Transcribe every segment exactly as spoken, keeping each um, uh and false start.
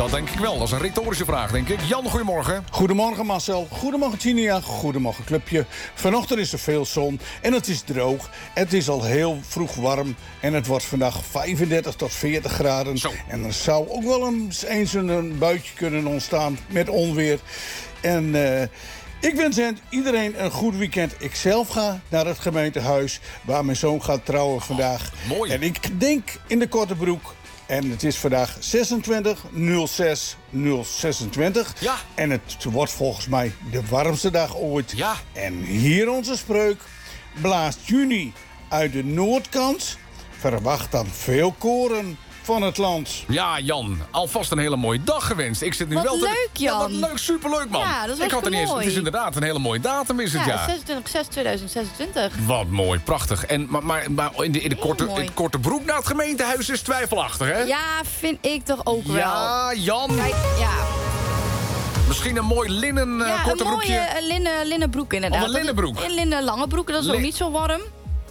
Dat denk ik wel. Dat is een retorische vraag, denk ik. Jan, goedemorgen. Goedemorgen Marcel, goedemorgen Tinia, goedemorgen clubje. Vanochtend is er veel zon en het is droog. Het is al heel vroeg warm en het wordt vandaag vijfendertig tot veertig graden. Zo. En er zou ook wel eens, eens een buitje kunnen ontstaan met onweer. En uh, ik wens iedereen een goed weekend. Ik zelf ga naar het gemeentehuis waar mijn zoon gaat trouwen vandaag. Oh, mooi. En ik denk in de korte broek. En het is vandaag zesentwintig nul zes nul zesentwintig. Ja. En het wordt volgens mij de warmste dag ooit. Ja. En hier onze spreuk. Blaast juni uit de noordkant. Verwacht dan veel koren van het land. Ja, Jan, alvast een hele mooie dag gewenst. Ik zit nu Wat wel te... leuk, Jan. Ja, wat leuk, superleuk, man. Ja, dat is ik had er niet eens... mooi. Het is inderdaad een hele mooie datum, is het, Ja, ja. zesentwintig zes tweeduizend zesentwintig. Wat mooi, prachtig. En, maar maar, maar in, de, in, de Heel korte, mooi. in de korte broek naar het gemeentehuis is twijfelachtig, hè? Ja, vind ik toch ook wel. Ja, Jan. Kijk, ja. Misschien een mooi linnen uh, ja, korte een mooie broekje. uh, linnen, linnen broek inderdaad. Of een linnenbroek. Een linnen lange broek, dat is Lin- ook niet zo warm.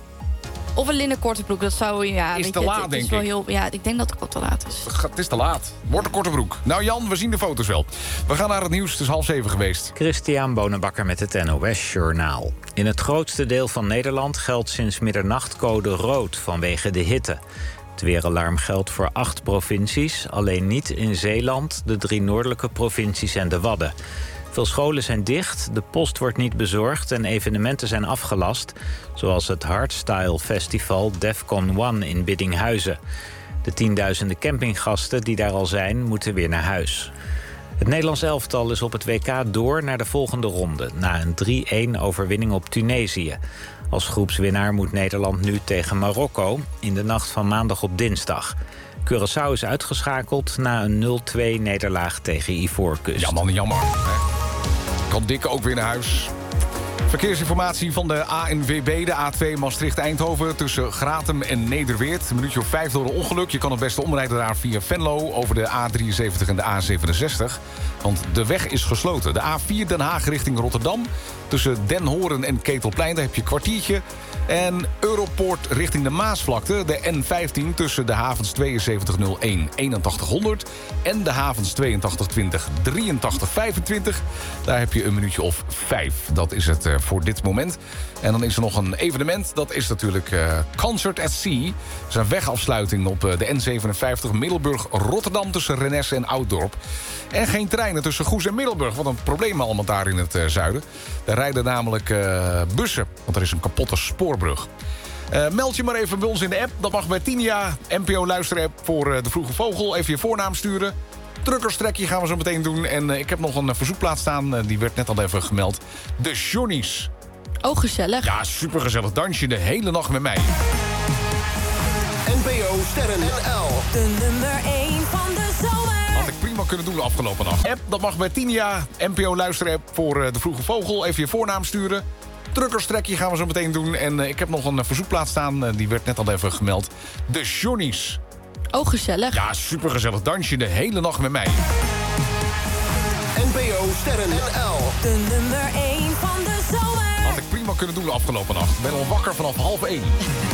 Of een linnen korte broek, dat zou... Ja, Is weet te je, laat, het, het denk is wel ik. heel, ja, ik denk dat het ook te laat is. Het is te laat. Wordt een korte broek. Nou Jan, we zien de foto's wel. We gaan naar het nieuws. Het is half zeven geweest. Christian Bonenbakker met het N O S Journaal. In het grootste deel van Nederland geldt sinds middernacht code rood vanwege de hitte. Het weeralarm geldt voor acht provincies, alleen niet in Zeeland, de drie noordelijke provincies en de Wadden. Veel scholen zijn dicht, de post wordt niet bezorgd en evenementen zijn afgelast, zoals het Hardstyle Festival Defcon One in Biddinghuizen. De tienduizenden campinggasten die daar al zijn, moeten weer naar huis. Het Nederlands elftal is op het W K door naar de volgende ronde, na een drie-een overwinning op Tunesië. Als groepswinnaar moet Nederland nu tegen Marokko in de nacht van maandag op dinsdag. Curaçao is uitgeschakeld na een nul-twee nederlaag tegen Ivoorkust. Ja man, jammer. Hè? Kan Dikke ook weer naar huis. Verkeersinformatie van de A N W B, de A twee Maastricht-Eindhoven... tussen Gratum en Nederweert. Een minuutje of vijf door een ongeluk. Je kan het beste omrijden daar via Venlo... over de A drieënzeventig en de A zevenenzestig. Want de weg is gesloten. De A vier Den Haag richting Rotterdam. Tussen Den Horen en Ketelplein, daar heb je een kwartiertje. En Europoort richting de Maasvlakte. De N vijftien tussen de havens tweeënzeventig nul een eenentachtig honderd... en de havens tweeëntachtig twintig drieëntachtig vijfentwintig. Daar heb je een minuutje of vijf. Dat is het uh, voor dit moment. En dan is er nog een evenement. Dat is natuurlijk uh, Concert at Sea. Dat is een wegafsluiting op uh, de N zevenenvijftig Middelburg-Rotterdam... tussen Renesse en Ouddorp. En geen treinen tussen Goes en Middelburg. Wat een probleem allemaal daar in het uh, zuiden. Daar rijden namelijk uh, bussen, want er is een kapotte spoorbrug. Uh, meld je maar even bij ons in de app. Dat mag bij Tinia, N P O luisterapp voor uh, de Vroege Vogel. Even je voornaam sturen. Drukkerstrekje gaan we zo meteen doen. En uh, ik heb nog een uh, verzoekplaat staan. Uh, die werd net al even gemeld. De Johnny's. Oh, gezellig. Ja, supergezellig dansje de hele nacht met mij. N P O Sterren N L. De nummer één van de zomer. Had ik prima kunnen doen de afgelopen nacht. App, dat mag bij Tinia, N P O luisterapp voor uh, de Vroege Vogel. Even je voornaam sturen. Drukkerstrekje gaan we zo meteen doen. En uh, ik heb nog een uh, verzoekplaat staan. Uh, die werd net al even gemeld. De Johnny's. Oh, gezellig. Ja, supergezellig dansje de hele nacht met mij. N P O Sterren N L. De nummer één van de zomer. Had ik prima kunnen doen de afgelopen nacht. Ik ben al wakker vanaf half één.